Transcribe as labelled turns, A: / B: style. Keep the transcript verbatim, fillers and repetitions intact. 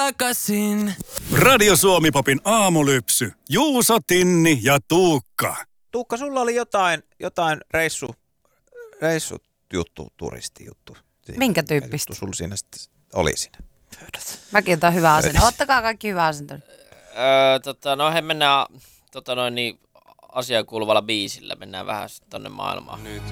A: takaisin.
B: Radio Suomi-popin aamulypsy. Juuso, Tinni ja Tuukka.
C: Tuukka, sulla oli jotain, jotain reissu, reissujuttu, turistijuttu.
D: Minkä tyyppistä?
C: Sulla siinä sitten oli siinä.
D: Mäkin otan hyvä asento. Ottakaa kaikki hyvä asento.
E: Öö, tota, no he mennään tota noin, niin, asiaan kuuluvalla biisillä. Mennään vähän tonne maailmaan. Nyt.